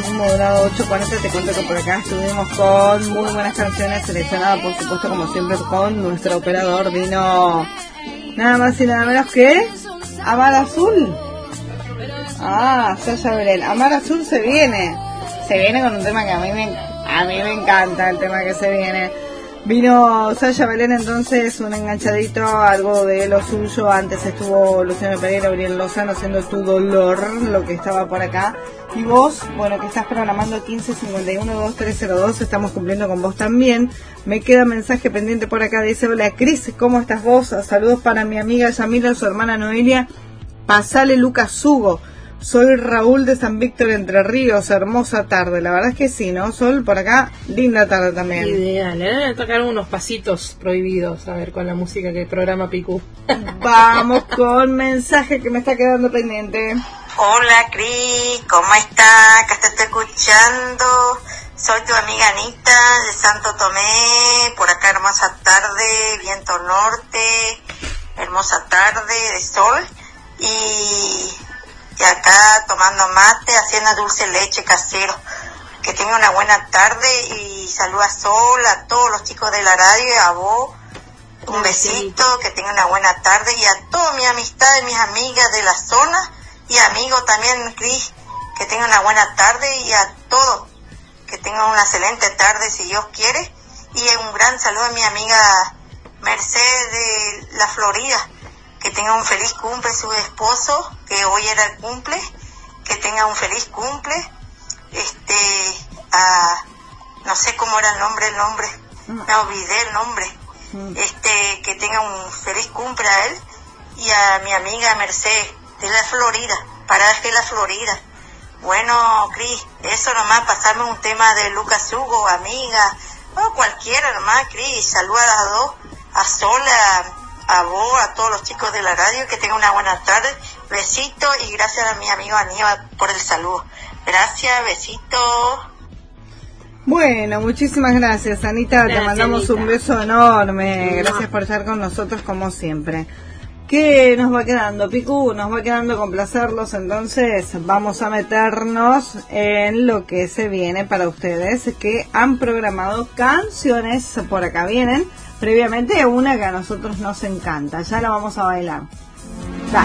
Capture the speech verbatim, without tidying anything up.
un moderado ocho cuarenta. Te cuento que por acá estuvimos con muy buenas canciones seleccionadas, por supuesto, como siempre, con nuestro operador. Vino nada más y nada menos que Amar Azul. Ah, Sasha Belén. Amar Azul se viene. Se viene con un tema que a mí me, a mí me encanta, el tema que se viene. Vino Sasha Belén, entonces, un enganchadito, algo de lo suyo. Antes estuvo Luciano Pereira, Gabriel Lozano haciendo Tu Dolor, lo que estaba por acá. Y vos, bueno, que estás programando quince cincuenta y uno veintitrés cero dos, estamos cumpliendo con vos también. Me queda mensaje pendiente por acá, dice: hola Cris, ¿cómo estás vos? Saludos para mi amiga Yamila, su hermana Noelia. Pasale Lucas Hugo. Soy Raúl de San Víctor, Entre Ríos. Hermosa tarde, la verdad es que sí, ¿no? Sol, por acá, linda tarde también. Ideal, ¿eh? Tocar unos pasitos prohibidos, a ver, con la música que programa Picú. Vamos con mensaje que me está quedando pendiente. Hola Cris, ¿cómo estás? Acá te estoy escuchando. Soy tu amiga Anita de Santo Tomé. Por acá hermosa tarde, viento norte, hermosa tarde de sol. Y... Y acá tomando mate, haciendo dulce leche casero. Que tenga una buena tarde y saluda a Sol, a todos los chicos de la radio y a vos. Un besito, que tenga una buena tarde y a todas mis amistades, mis amigas de la zona y amigos también, Cris, que tenga una buena tarde y a todos que tengan una excelente tarde si Dios quiere. Y un gran saludo a mi amiga Mercedes de la Florida. Que tenga un feliz cumple su esposo, que hoy era el cumple, que tenga un feliz cumple, este, a, no sé cómo era el nombre, el nombre, me olvidé el nombre, este, que tenga un feliz cumple a él, y a mi amiga Mercedes, de la Florida, para de la Florida. Bueno, Cris, eso nomás, pasarme un tema de Lucas Hugo, amiga, o cualquiera nomás, Cris, saluda a las dos, a Sola, a vos, a todos los chicos de la radio, que tengan una buena tarde, besito y gracias a mi amigo Aníbal por el saludo. Gracias, besito. Bueno, muchísimas gracias, Anita, gracias, te mandamos Anita. Un beso enorme, gracias por estar con nosotros como siempre. ¿Qué nos va quedando, Picu? Nos va quedando complacerlos, entonces vamos a meternos en lo que se viene para ustedes, que han programado canciones, por acá vienen, previamente una que a nosotros nos encanta, ya la vamos a bailar.